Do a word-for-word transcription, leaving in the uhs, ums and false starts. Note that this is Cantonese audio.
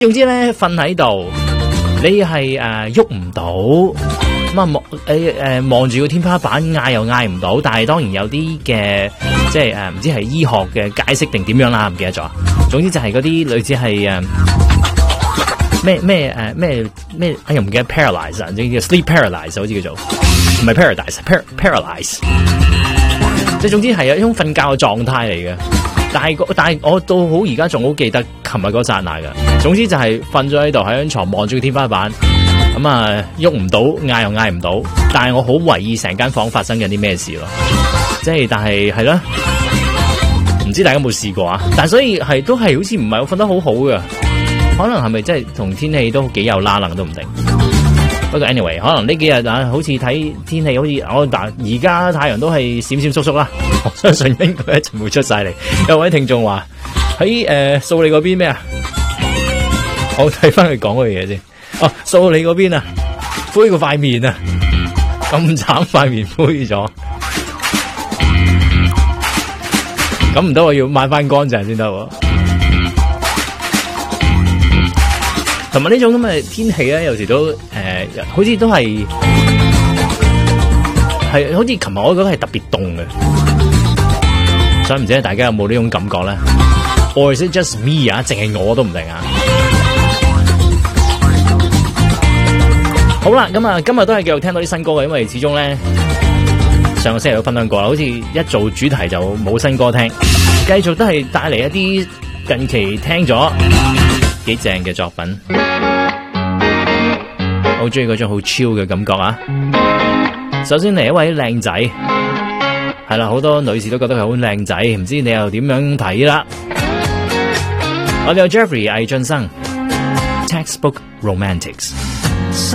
總之咧，瞓喺度，你係誒喐唔到，咁啊望誒誒望住個天花板嗌又嗌唔到，但係當然有啲嘅即係誒唔知係醫學嘅解釋定點樣啦，唔記得咗。總之就係嗰啲類似係誒咩咩誒咩咩，哎呀唔記得 paralyze 啊，即係 sleep paralyze 好似叫做，唔係 paradise，par paralyze，即係總之係有一種瞓覺嘅狀態嚟嘅。但係但係我到好而家仲好記得琴日嗰剎那噶。總之就係瞓咗喺度喺張床望住個天花板，咁啊喐唔到，嗌又嗌唔到。但係我好懷疑成間房發生緊啲咩事咯。即係但係係啦，唔知大家有冇試過啊？但係所以係都係好似唔係我瞓得好好噶，可能係咪真係同天氣都幾有拉能都唔定。不過 anyway， 可能呢幾日啊，好似睇天氣，好似我但而家太陽都係閃閃縮縮啦，我相信應該一陣會出晒嚟。有位聽眾話喺誒掃你嗰邊咩啊？我睇翻佢講嗰嘢先。哦，掃你嗰邊啊，灰個塊面啊，咁慘塊面灰咗，咁唔得，我要抹翻乾淨先得喎。同埋呢種咁嘅天氣咧，有時都誒、呃，好似都係係，好似琴日我覺得係特別凍嘅，所以唔知大家有冇呢種感覺咧 ？Or is it just me 啊？淨係我都唔定啊！好啦，咁啊，今日都係繼續聽到啲新歌嘅，因為始終咧上個星期都分享過啦，好似一做主題就冇新歌聽，繼續都係帶嚟一啲近期聽咗幾正嘅作品，好中意嗰種好 chill 嘅感覺啊！首先嚟一位靚仔，係啦，好多女士都覺得佢好靚仔，唔知你又點樣睇啦？我哋有 Jeffrey 魏浚笙 Textbook Romantics。